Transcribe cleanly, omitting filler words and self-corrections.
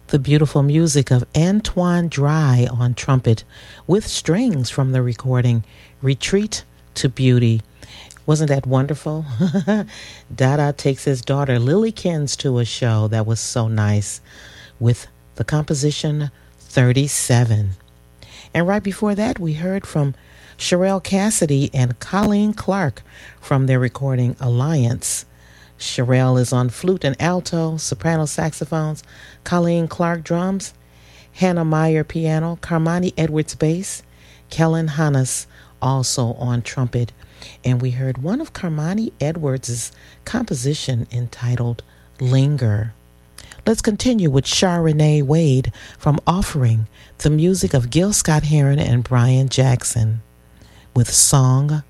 The beautiful music of Antoine Dry on trumpet with strings from the recording Retreat to Beauty. Wasn't that wonderful? Dada takes his daughter Lily Kins to a show that was so nice with the composition 37. And right before that, we heard from Sherelle Cassidy and Colleen Clark from their recording Alliance. Sherelle is on flute and alto, soprano saxophones, Colleen Clark drums, Hannah Meyer piano, Carmani Edwards bass, Kellen Hannes also on trumpet. And we heard one of Carmani Edwards' composition entitled Linger. Let's continue with Char Renee Wade from Offering, the music of Gil Scott-Heron and Brian Jackson with Song